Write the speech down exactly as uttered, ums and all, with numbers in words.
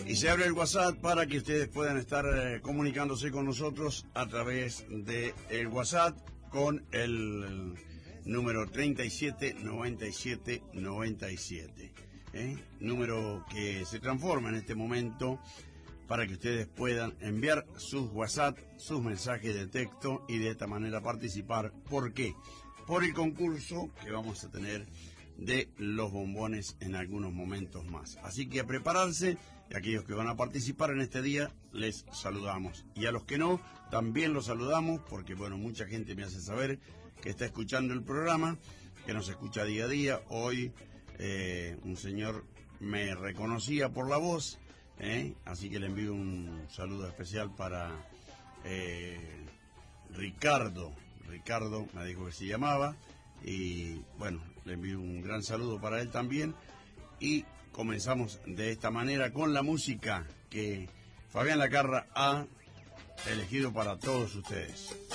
Y se abre el WhatsApp para que ustedes puedan estar eh, comunicándose con nosotros a través de el WhatsApp con el número treinta y siete noventa y siete noventa y siete. ¿eh? Número que se transforma en este momento para que ustedes puedan enviar sus WhatsApp, sus mensajes de texto y de esta manera participar. ¿Por qué? Por el concurso que vamos a tener de los bombones en algunos momentos más. Así que a prepararse, y aquellos que van a participar en este día, les saludamos. Y a los que no, también los saludamos, porque bueno, mucha gente me hace saber que está escuchando el programa, que nos escucha día a día. Hoy eh, un señor me reconocía por la voz, eh, así que le envío un saludo especial para eh, Ricardo. Ricardo me dijo que se llamaba. Y bueno, le envío un gran saludo para él también. Y comenzamos de esta manera con la música que Fabián Lacarra ha elegido para todos ustedes.